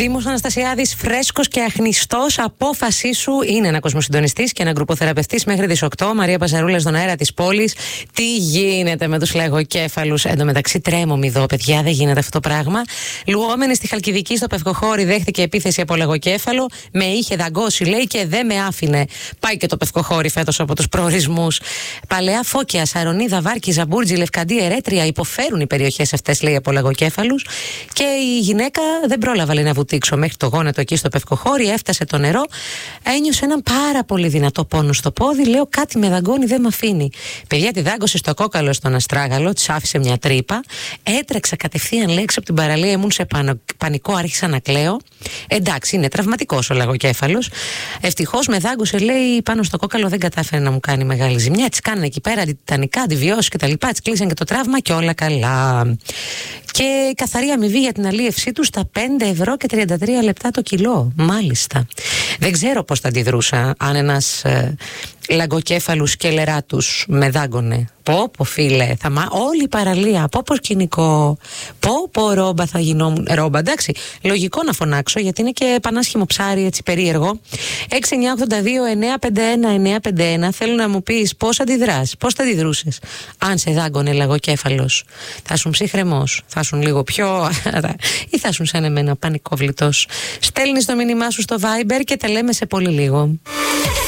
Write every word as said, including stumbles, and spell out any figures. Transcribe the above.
Δήμος Αναστασιάδης, φρέσκος και αχνιστός. Απόφασή σου είναι ένα κοσμοσυντονιστής και ένα γκρουποθεραπευτής μέχρι τις οκτώ. Μαρία Παζαρούλα στον αέρα της πόλης. Τι γίνεται με τους λαγοκέφαλους? Εν τω μεταξύ, τρέμω εδώ, παιδιά, δεν γίνεται αυτό το πράγμα. Λουόμενη στη Χαλκιδική, στο Πευκοχώρι, δέχτηκε επίθεση από λαγοκέφαλο. Με είχε δαγκώσει, λέει, και δεν με άφηνε. Πάει και το Πευκοχώρι φέτος από τους προορισμούς. Παλαιά Φώκια, Σαρονίδα, Βάρκη, Ζαμπούρτζη, Λευκαντή, Ερέτρια. Υποφέρουν οι περιοχές αυτές, λέει, από λαγοκέφαλους. Και η γυναίκα δεν πρόλαβα, λέει, να βουτήξω μέχρι το γόνατο εκεί στο Πευκοχώρι. Έφτασε το νερό. Ένιωσε έναν πάρα πολύ δυνατό πόνο στο πόδι. Λέω, κάτι με δαγκώνει, δεν με αφήνει. Παιδιά, τη δάγκωσε στο κόκαλο στον αστράγαλο, τη άφησε μια τρύπα. Έτρεξα κατευθείαν, λέει, έξω από την παραλία. Ήμουν σε πανο, πανικό, άρχισα να κλαίω. Εντάξει, είναι τραυματικός ο λαγοκέφαλος. Ευτυχώς με δάγκωσε, λέει, πάνω στο κόκαλο, δεν κατάφερε να μου κάνει μεγάλη ζημιά. Τη κάνανε εκεί πέρα αντιτιτανικά, αντιβιώσεις κτλ. Τη κλείσαν και το τραύμα και όλα καλά. Και καθαρή αμοιβή για την αλίευσή του στα πέντε ευρώ και τριάντα τρία λεπτά το κιλό. Μάλιστα. Δεν ξέρω πώς θα αντιδρούσα αν ένας ε, λαγοκέφαλους σκελεράτους με δάγκωνε. Πω πω φίλε, θα μα... όλη η παραλία, πω πω σκηνικό, πω πω ρόμπα θα γινόμουν. Ρόμπα, εντάξει, λογικό να φωνάξω γιατί είναι και πανάσχημο ψάρι, έτσι περίεργο. έξι εννιά ογδόντα δύο εννιά πέντε ένα εννιά πέντε ένα. Θέλω να μου πεις πώς αντιδράς, πώς θα αντιδρούσες αν σε δάγκωνε λαγοκέφαλος? Θα ήσουν ψυχρεμός, θα ήσουν λίγο πιο ή θα ήσουν σαν εμένα πανικόβλητος? Στέλνεις το μήνυμά σου στο Viber και τα λέμε σε πολύ λίγο.